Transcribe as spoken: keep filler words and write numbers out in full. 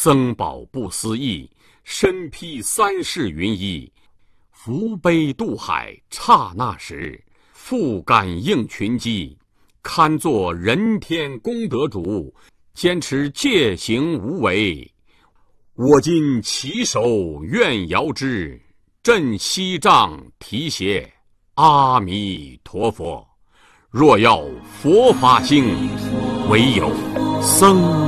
僧宝不思议，身披三世云衣。扶悲渡海，刹那时，复感应群机。堪作人天功德主，坚持戒行无为。我今起手愿遥之，振西杖提携。阿弥陀佛。若要佛法兴，唯有僧